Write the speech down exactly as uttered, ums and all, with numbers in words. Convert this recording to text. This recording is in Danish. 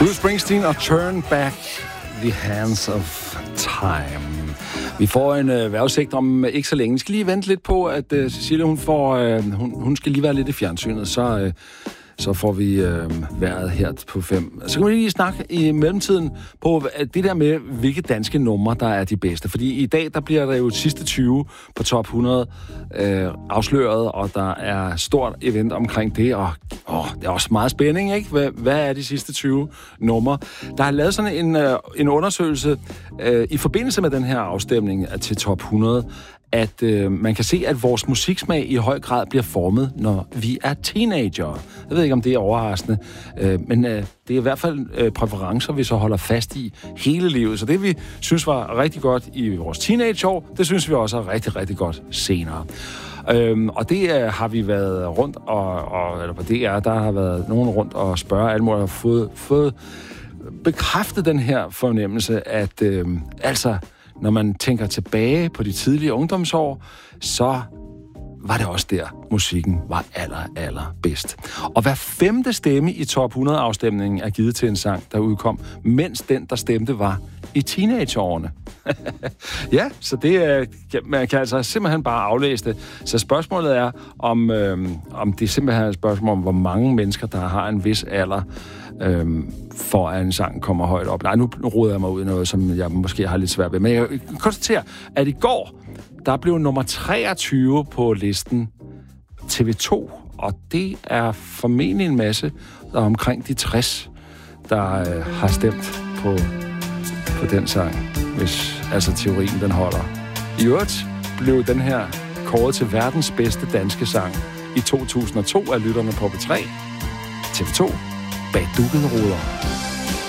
Bruce Springsteen og Turn Back the Hands of Time. Vi får en øh, vejrudsigt om øh, ikke så længe. Vi skal lige vente lidt på, at øh, Cecilie, hun, får, øh, hun, hun skal lige være lidt i fjernsynet, så, øh, så får vi øh, vejret her på fem. Så kan vi lige snakke i mellemtiden på det der med, hvilke danske numre, der er de bedste. Fordi i dag, der bliver der jo sidste tyve på top hundrede øh, afsløret, og der er stort event omkring det, og åh, det er også meget spænding, ikke? Hvad, hvad er de sidste tyve numre? Der er lavet sådan en, øh, en undersøgelse øh, i forbindelse med den her afstemning til top hundrede, at øh, man kan se, at vores musiksmag i høj grad bliver formet, når vi er teenager. Jeg ved ikke, om det er overraskende, øh, men øh, det er i hvert fald øh, præferencer, vi så holder fast i hele livet. Så det, vi synes var rigtig godt i vores teenageår, det synes vi også er rigtig, rigtig godt senere. Øhm, og det øh, har vi været rundt, og, og, eller på D R, der har været nogen rundt og spørge alle mulige, og fået, fået bekræftet den her fornemmelse, at øh, altså, når man tænker tilbage på de tidlige ungdomsår, så var det også der, musikken var aller, aller bedst. Og hver femte stemme i top hundrede-afstemningen er givet til en sang, der udkom, mens den, der stemte, var i teenageårene. Ja, så det er, man kan altså simpelthen bare aflæse det. Så spørgsmålet er, om, øh, om det simpelthen er et spørgsmål om, hvor mange mennesker, der har en vis alder, øh, for at en sang kommer højt op. Nej, nu roder jeg mig ud i noget, som jeg måske har lidt svært ved. Men jeg konstaterer, at i går, der blev nummer treogtyve på listen T V to, og det er formentlig en masse, der er omkring de tres, der øh, har stemt på, på den sang, hvis altså teorien den holder. I øvrigt blev den her kåret til verdens bedste danske sang i to tusind og to af lytterne på P tre. T V to bag dukkede ruder.